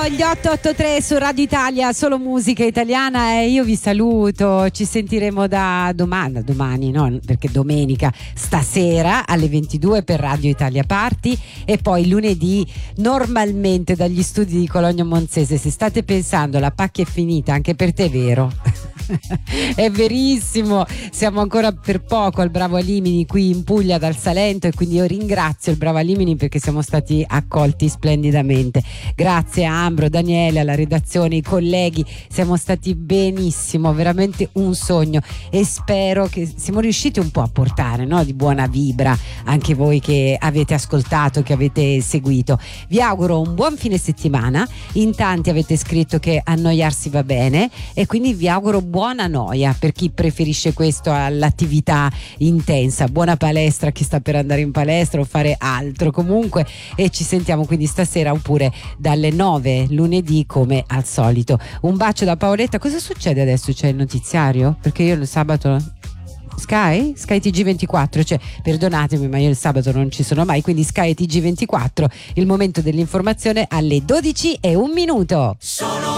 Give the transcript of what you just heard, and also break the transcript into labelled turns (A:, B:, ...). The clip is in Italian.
A: gli 883 su Radio Italia, solo musica italiana, e io vi saluto. Ci sentiremo da domani no, perché domenica stasera alle 22 per Radio Italia Party, e poi lunedì normalmente dagli studi di Cologno Monzese. Se state pensando la pacchia è finita, anche per te è vero. È verissimo, siamo ancora per poco al Bravo Alimini qui in Puglia dal Salento, e quindi io ringrazio il Bravo Alimini perché siamo stati accolti splendidamente. Grazie a Ambro, Daniele, alla redazione, i colleghi, siamo stati benissimo, veramente un sogno, e spero che siamo riusciti un po' a portare, no, di buona vibra anche voi che avete ascoltato, che avete seguito. Vi auguro un buon fine settimana. In tanti avete scritto che annoiarsi va bene, e quindi vi auguro buona noia per chi preferisce questo all'attività intensa. Buona palestra a chi sta per andare in palestra o fare altro comunque, e ci sentiamo quindi stasera oppure dalle 9 lunedì come al solito. Un bacio da Paoletta. Cosa succede adesso? C'è il notiziario? Perché io il sabato Sky TG24, cioè perdonatemi ma io il sabato non ci sono mai, quindi Sky TG24, il momento dell'informazione alle 12:01.